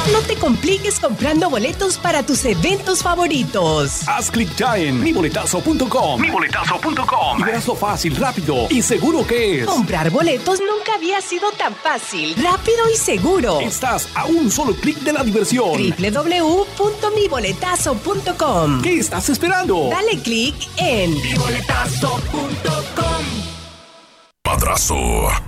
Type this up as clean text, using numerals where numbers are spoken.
No te compliques comprando boletos para tus eventos favoritos. Haz clic ya en miboletazo.com. Y verás lo fácil, rápido y seguro que es. Comprar boletos nunca había sido tan fácil, rápido y seguro. Estás a un solo clic de la diversión. www.miboletazo.com. ¿Qué estás esperando? Dale clic en miboletazo.com. Madrazo.